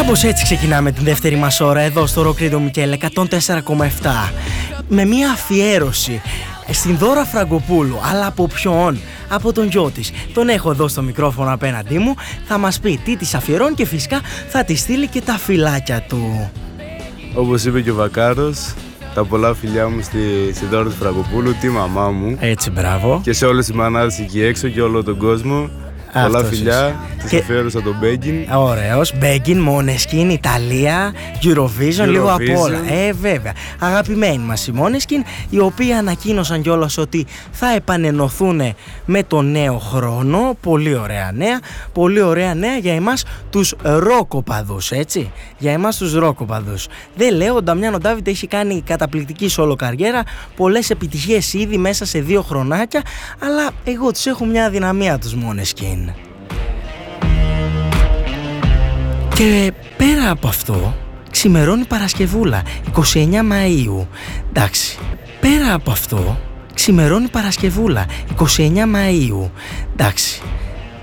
Κάπως έτσι ξεκινάμε την δεύτερη μας ώρα εδώ στο Rock Radio Μικέλ 104,7 με μια αφιέρωση στην Δώρα Φραγκοπούλου. Αλλά από ποιον? Από τον γιο της. Τον έχω εδώ στο μικρόφωνο απέναντί μου. Θα μας πει τι της αφιερώνει και φυσικά θα της στείλει και τα φιλάκια του. Όπως είπε και ο Βακάρος, τα πολλά φιλιά μου στη Δώρα του Φραγκοπούλου, τη μαμά μου. Έτσι, μπράβο. Και σε όλες τις μανάδες εκεί έξω και όλο τον κόσμο. Πολλά φιλιά, της αφιέρωσα τον Μπέγκιν. Ωραίος, Μπέγκιν, Måneskin, Ιταλία, Eurovision, λίγο από όλα. Βέβαια. Αγαπημένοι μας οι Måneskin, οι οποίοι ανακοίνωσαν κιόλας ότι θα επανενωθούν με το νέο χρόνο. Πολύ ωραία νέα. Πολύ ωραία νέα για εμάς τους ροκοπαδούς, έτσι. Για εμάς τους ροκοπαδούς. Δεν λέω, ο Νταμιάνο Ντάβιντ έχει κάνει καταπληκτική solo καριέρα, πολλές επιτυχίες ήδη μέσα σε 2 χρονάκια, αλλά εγώ τους έχω μια αδυναμία τους Måneskin. Και πέρα από αυτό, ξημερώνει Παρασκευούλα, 29 Μαΐου. Εντάξει, πέρα από αυτό, ξημερώνει Παρασκευούλα, 29 Μαΐου. Εντάξει,